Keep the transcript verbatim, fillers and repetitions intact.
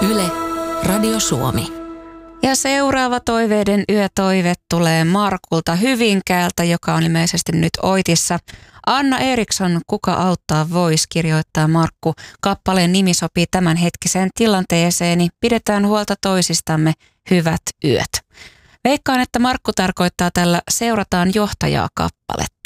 Yle, Radio Suomi. Ja seuraava toiveiden yötoive tulee Markulta Hyvinkäältä, joka on ilmeisesti nyt oitissa. Anna Eriksson, Kuka auttaa vois, kirjoittaa Markku. Kappaleen nimi sopii tämänhetkiseen tilanteeseeni. Pidetään huolta toisistamme. Hyvät yöt. Veikkaan, että Markku tarkoittaa tällä Seurataan johtajaa -kappaletta.